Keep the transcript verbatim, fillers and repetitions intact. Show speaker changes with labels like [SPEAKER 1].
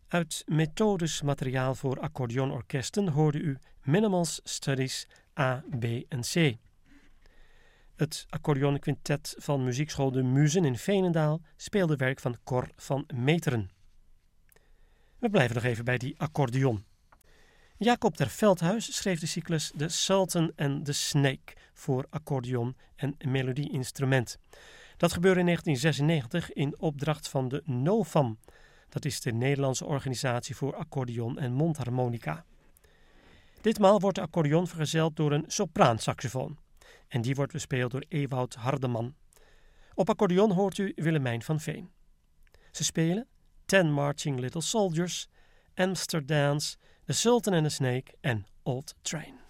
[SPEAKER 1] Uit methodisch materiaal voor accordeonorkesten hoorde u Minimals Studies A, B en C. Het accordeonquintet van muziekschool De Muzen in Veenendaal speelde werk van Cor van Meteren. We blijven nog even bij die accordeon. Jacob der Veldhuis schreef de cyclus The Sultan and the Snake voor accordeon en melodieinstrument. Dat gebeurde in negentien zesennegentig in opdracht van de NOFAM. Dat is de Nederlandse organisatie voor accordeon en mondharmonica. Ditmaal wordt de accordeon vergezeld door een sopraansaxofoon. En die wordt bespeeld door Ewout Hardeman. Op accordeon hoort u Willemijn van Veen. Ze spelen Ten Marching Little Soldiers, Amsterdams, The Sultan and the Snake en Old Train.